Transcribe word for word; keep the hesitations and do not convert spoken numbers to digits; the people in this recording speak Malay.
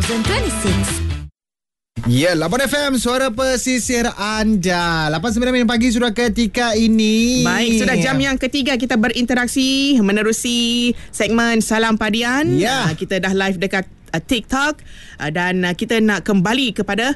dua ribu dua puluh enam. Ya, lapan F M, suara pesisir anda. lapan sembilan minit pagi sudah ketika ini. Baik, sudah jam yang ketiga kita berinteraksi menerusi segmen Salam Padian. Ya. Uh, kita dah live dekat uh, TikTok uh, dan uh, kita nak kembali kepada